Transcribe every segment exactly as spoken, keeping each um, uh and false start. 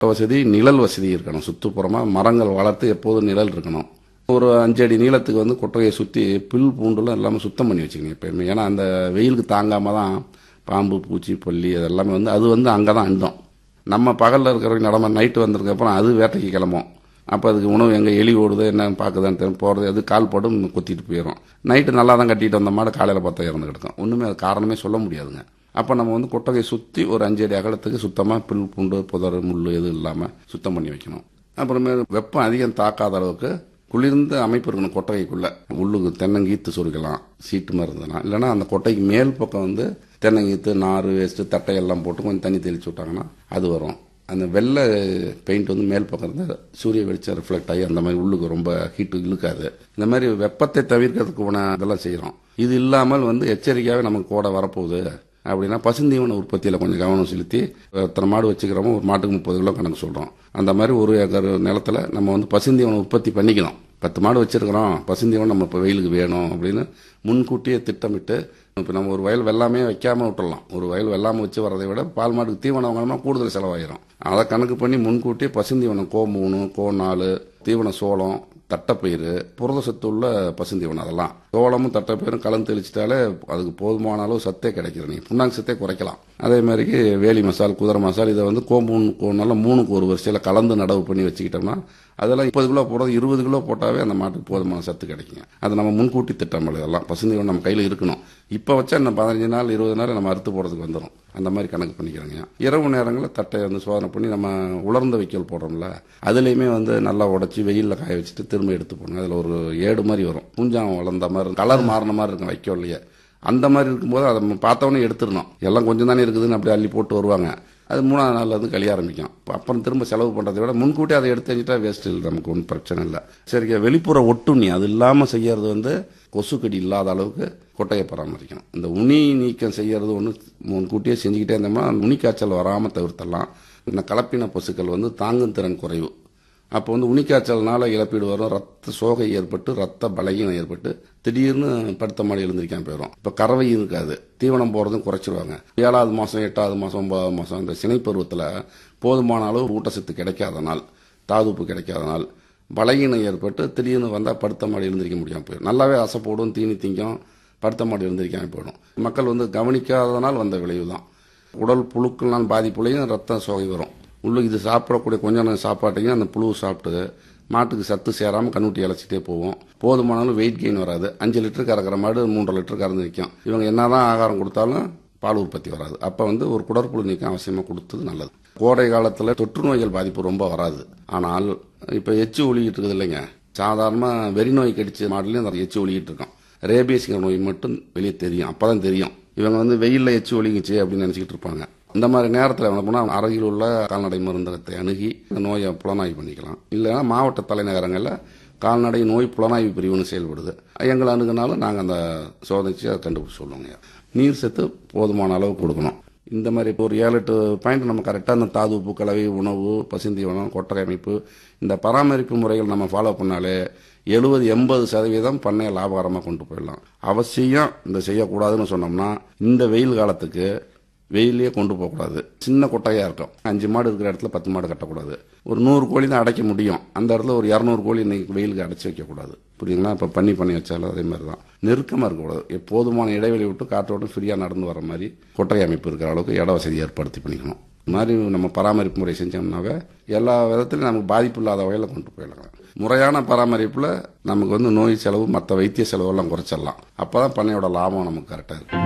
வசதி, நிழல் வசதி இருக்கணும். சுற்றுப்புறமாக மரங்கள் வளர்த்து எப்போதும் நிழல் இருக்கணும். ஒரு அஞ்சு அடி நீளத்துக்கு வந்து கொட்டகையை சுற்றி புல் பூண்டுலாம் எல்லாமே சுத்தம் பண்ணி வச்சுக்கணும் எப்பயுமே. ஏன்னா அந்த வெயிலுக்கு தாங்காமல் தான் பாம்பு, பூச்சி, பல்லி அதெல்லாமே வந்து அது வந்து அங்கே தான் அண்டும். நம்ம பகலில் இருக்கிறவங்க நடமா நைட்டு வந்ததுக்கப்புறம் அது வேட்டைக்கு கிளம்பும். அப்போ அதுக்கு உணவு எங்கே எலி ஓடுது என்னன்னு பார்க்குதான்னு தெரியும் போகிறது, அது கால் போடும் கொத்திட்டு போயிடும். நைட்டு நல்லா தான் கட்டிட்டு வந்த மாடு காலையில் பார்த்தா இறந்து கிடக்கும். ஒன்றுமே அது காரணமே சொல்ல முடியாதுங்க. அப்போ நம்ம வந்து கொட்டகையை சுற்றி ஒரு அஞ்சு அடி அகலத்துக்கு சுத்தமாக புல் பூண்டு புதர் முள் எதுவும் இல்லாமல் சுத்தம் பண்ணி வைக்கணும். அப்புறமே வெப்பம் அதிகம் தாக்காத அளவுக்கு குளிர்ந்த அமைப்பு இருக்கணும் கொட்டகைக்குள்ளே. உள்ளுக்கு தென்னங்கீத்து சொருக்கலாம் சீட்டு மாதிரி இருந்ததுன்னா. இல்லைனா அந்த கொட்டைக்கு மேல் பக்கம் வந்து தென்னங்கீத்து, நார், வேஸ்ட்டு, தட்டையெல்லாம் போட்டு கொஞ்சம் தண்ணி தெளிச்சு விட்டாங்கன்னா அது வரும். அந்த வெள்ளை பெயிண்ட் வந்து மேல் பக்கம் இருந்து சூரிய வெளிச்சம் ரிஃப்ளெக்ட் ஆகி அந்த மாதிரி உள்ளுக்கு ரொம்ப ஹீட்டு இழுக்காது. இந்த மாதிரி வெப்பத்தை தவிர்க்கிறதுக்கு உன இதெல்லாம் செய்கிறோம். இது இல்லாமல் வந்து எச்சரிக்கையாகவே நமக்கு கோடை வரப்போகுது அப்படின்னா பசுந்தீவன உற்பத்தியில் கொஞ்சம் கவனம் செலுத்தி எத்தனை மாடு வச்சுக்கிறோமோ ஒரு மாட்டுக்கு முப்பது கிலோ கணக்கு சொல்கிறோம். அந்த மாதிரி ஒரு ஏக்கர் நிலத்தில் நம்ம வந்து பசுந்தீவனம் உற்பத்தி பண்ணிக்கணும். பத்து மாடு வச்சுருக்கிறோம், பசுந்தீவனம் நம்ம இப்போ வெயிலுக்கு வேணும் அப்படின்னு முன்கூட்டியே திட்டமிட்டு இப்போ நம்ம ஒரு வயல் வெள்ளாமே வைக்காமல் விட்டுடலாம். ஒரு வயல் வெள்ளாமல் வச்சு வரதை விட பால் மாட்டுக்கு தீவனம் வாங்கினோம்னா கூடுதல் செலவாயிரும். அதை கணக்கு பண்ணி முன்கூட்டியே பசுந்தீவனம் கோ மூணு, கோ நாலு, தீவன சோளம், தட்டைப்பயிறு, புரத சத்து உள்ள பசுந்தீவனம் அதெல்லாம் சோளமும் தட்டைப்பயிரும் கலந்து தெளிச்சிட்டாலே அதுக்கு போதுமான அளவு சத்தே கிடைக்கிது. நீங்கள் புண்ணாக்கு சத்தே குறைக்கலாம். அதே மாதிரிக்கு வேலி மசால், குதிரை மசால் இதை வந்து கோ மூணு கோ நாலு மூணுக்கு ஒரு வரிசையில் கலந்து நடவு பண்ணி வச்சுக்கிட்டோம்னா அதெல்லாம் முப்பது கிலோ போடுறது இருபது கிலோ போட்டாவே அந்த மாட்டுக்கு போதுமான சத்து கிடைக்குங்க. அது நம்ம முன்கூட்டி திட்டமிடல். இதெல்லாம் பசுந்தீவனம் நம்ம கையில் இருக்கணும். இப்போ வச்சா இன்னும் பதினஞ்சு நாள் இருபது நாள் நம்ம அறுத்து போடுறதுக்கு வந்துடும். அந்த மாதிரி கணக்கு பண்ணிக்கிறோங்க. இரவு நேரங்களில் தட்டையை வந்து சோதனை பண்ணி நம்ம உலர்ந்த வைக்கோல் போடுறோம்ல அதுலேயுமே வந்து நல்லா உடச்சி வெயிலில் காய வச்சுட்டு திரும்ப எடுத்து போடணும். அதில் ஒரு ஏடு மாதிரி வரும், பூஞ்சாம் வளர்ந்த மாதிரி கலர் மாறின மாதிரி இருக்கும் வைக்கோல்லையே. அந்த மாதிரி இருக்கும்போது அதை பார்த்தவொன்னே எடுத்துடணும். எல்லாம் கொஞ்சம் தானே இருக்குதுன்னு அப்படி அள்ளி போட்டு வருவாங்க. அது மூணாவது நாளில் வந்து கழிய ஆரம்பிக்கும். அப்புறம் திரும்ப செலவு பண்ணுறதை விட முன்கூட்டி அதை எடுத்து வச்சுட்டா வேஸ்ட் இல்லை, நமக்கு ஒன்றும் பிரச்சனை இல்லை. சரிங்க, வெளிப்புற ஒட்டுண்ணி அது இல்லாமல் செய்யறது வந்து கொசுக்கடி இல்லாத அளவுக்கு கொட்டையை பராமரிக்கணும். இந்த உனி நீக்கம் செய்யறது ஒன்று முன்கூட்டியே செஞ்சுக்கிட்டே இருந்தோம்னா உனி காய்ச்சல் வராமல் தவிர்த்தலாம். இந்த கலப்பின பசுக்கள் வந்து தாங்கும் திறன் குறைவு. அப்போ வந்து உனிக்காய்ச்சல்னால இழப்பீடு வரும், ரத்த சோகை ஏற்பட்டு ரத்த பலகீனம் ஏற்பட்டு திடீர்னு படுத்த மாடி எழுந்திருக்காம போயிடும். இப்போ கறவை இருக்காது, தீவனம் போகிறதும் குறைச்சிடுவாங்க. ஏழாவது மாதம், எட்டாவது மாதம், ஒன்பதாவது மாதம் இந்த சினை பருவத்தில் போதுமான அளவு ஊட்டச்சத்து கிடைக்காதனால், தாதுப்பு கிடைக்காதனால் பலகீனம் ஏற்பட்டு திடீர்னு வந்தால் படுத்த மாடி எழுந்திருக்க முடியாமல் போயிடும். நல்லாவே அசை போடும், தீனி திங்கும், படுத்த மாடி எழுந்திருக்காமல் போயிடும். மக்கள் வந்து கவனிக்காதனால் வந்த விளைவு தான். உடல் புழுக்களால் பாதிப்புலையும் ரத்த சோகை வரும். உள்ளுக்கு இது சாப்பிடக்கூடிய கொஞ்சம் சாப்பாட்டையும் அந்த புழு சாப்பிட்டு மாட்டுக்கு சத்து சேராமல் கண்ணுட்டி இழைச்சிட்டே போவோம். போதுமானாலும் வெயிட் கெயின் வராது. அஞ்சு லிட்டர் கறக்கிற மாடு மூன்றரை லிட்டர் கறந்து நிற்கும். இவங்க என்னதான் ஆகாரம் கொடுத்தாலும் பால் உற்பத்தி வராது. அப்போ வந்து ஒரு குடற்புழு நீக்கம் அவசியமாக கொடுத்தது நல்லது. கோடை காலத்தில் தொற்று நோய்கள் பாதிப்பு ரொம்ப வராது. ஆனால் இப்போ எச்சு ஒழிக்கிட்டு இருக்குது இல்லைங்க, சாதாரணமாக வெறி நோய் கடிச்ச மாடுலேயும் அந்த எச்சு ஒழிக்கிட்டு இருக்கோம். ரேபியஸ்ங்கிற நோய் மட்டும் வெளியே தெரியும். அப்போ தான் தெரியும் இவங்க வந்து வெயிலில் எச்சு ஒழிங்கிச்சு அப்படின்னு நினச்சிக்கிட்டு இருப்பாங்க. இந்த மாதிரி நேரத்தில் என்ன பண்ணால் அருகில் உள்ள கால்நடை மருந்தகத்தை அணுகி இந்த நோயை புலனாய்வு பண்ணிக்கலாம். இல்லைன்னா மாவட்ட தலைநகரங்களில் கால்நடை நோய் புலனாய்வு பிரிவுன்னு செயல்படுது. எங்களை அணுகுனாலும் நாங்கள் அந்த சோதனைச்சு அதை கண்டுபிடிச்சி சொல்லுவோங்க. நீர் சத்து போதுமான அளவு கொடுக்கணும். இந்த மாதிரி ஒரு ஏழு எட்டு பாயிண்ட் நம்ம கரெக்டாக இந்த தாதுப்பு, கலவை, உணவு, பசுந்தீவனம், கொட்டகை அமைப்பு இந்த பராமரிப்பு முறைகள் நம்ம ஃபாலோ பண்ணாலே எழுபது எண்பது சதவீதம் பண்ணையை லாபகரமாக கொண்டு போயிடலாம். அவசியம் இந்த செய்யக்கூடாதுன்னு சொன்னோம்னா இந்த வெயில் காலத்துக்கு வெயிலே கொண்டு போகக்கூடாது. சின்ன கொட்டையாக இருக்கும். அஞ்சு மாடு இருக்கிற இடத்துல பத்து மாடு கட்டக்கூடாது. ஒரு நூறு கோழி தான் அடைக்க முடியும். அந்த இடத்துல ஒரு இரநூறு கோழி இன்னைக்கு வெயிலுக்கு அடைச்சி வைக்கக்கூடாது. புரியுங்களா? இப்போ பண்ணி பண்ணி வச்சாலும் அதே மாதிரி தான். நெருக்கமாக இருக்கக்கூடாது. போதுமான இடைவெளி விட்டு காற்றோட ஃப்ரீயாக நடந்து வர மாதிரி கொட்டகை அமைப்பு இருக்கிற அளவுக்கு இட வசதி ஏற்படுத்தி பண்ணிக்கணும். இது மாதிரி நம்ம பராமரிப்பு முறை செஞ்சோம்னாவே எல்லா விதத்திலையும் நமக்கு பாதிப்பு இல்லாத வகையில் கொண்டு போயிடலாம். முறையான பராமரிப்பில் நமக்கு வந்து நோய் செலவு, மற்ற வைத்திய செலவெல்லாம் குறைச்சிடலாம். அப்போ தான் பண்ணையோட லாபம் நமக்கு கரெக்டாக இருக்கும்.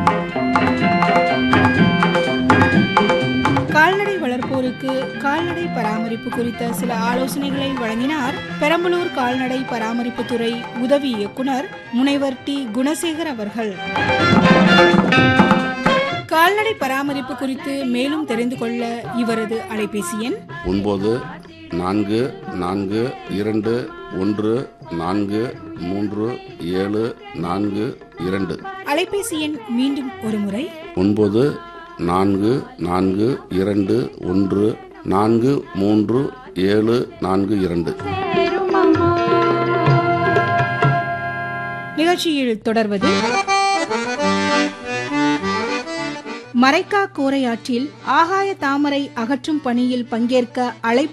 கால்நடை வளர்ப்போருக்கு கால்நடை பராமரிப்பு குறித்த சில ஆலோசனைகளை வழங்கினார் பெரம்பலூர் கால்நடை பராமரிப்புத்துறை உதவி இயக்குனர் முனைவர் டி குணசேகர் அவர்கள். கால்நடை பராமரிப்பு குறித்து மேலும் தெரிந்து கொள்ள இவரது அலைபேசி எண் ஒன்பது நான்கு நான்கு இரண்டு ஒன்று நான்கு மூன்று ஏழு நான்கு இரண்டு. அலைபேசி எண் மீண்டும் ஒரு முறை ஒன்பது நான்கு நான்கு இரண்டு ஒன்று நான்கு மூன்று ஏழு நான்கு இரண்டு. நிகழ்ச்சியில் தொடர்வது மரைக்கா கோரையாற்றில் ஆகாய தாமரை அகற்றும் பணியில் பங்கேற்க அழைப்பு